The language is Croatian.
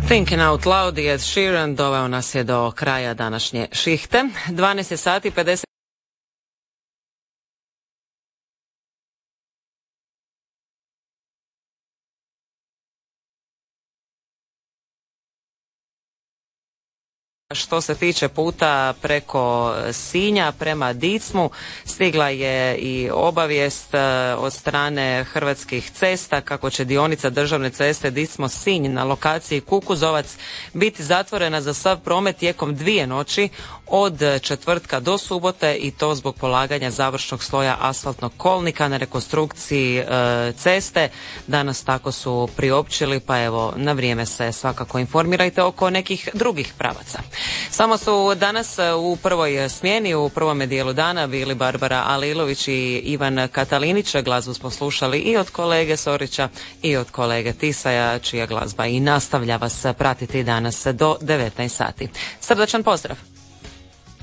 Thinking Out Loud i Ed Sheeran doveo nas je do kraja današnje šihte. 12 sati 50. Što se tiče puta preko Sinja prema Dicmu, stigla je i obavijest od strane Hrvatskih cesta kako će dionica državne ceste Dicmo-Sinj na lokaciji Kukuzovac biti zatvorena za sav promet tijekom 2 noći od četvrtka do subote, i to zbog polaganja završnog sloja asfaltnog kolnika na rekonstrukciji ceste. Danas tako su priopćili, pa evo, na vrijeme se svakako informirajte oko nekih drugih pravaca. Samo su danas u prvoj smjeni, u prvome dijelu dana bili Barbara Alilović i Ivan Katalinić. Glazbu smo slušali i od kolege Sorića i od kolege Tisaja, čija glazba i nastavlja vas pratiti danas do 19 sati. Srdačan pozdrav!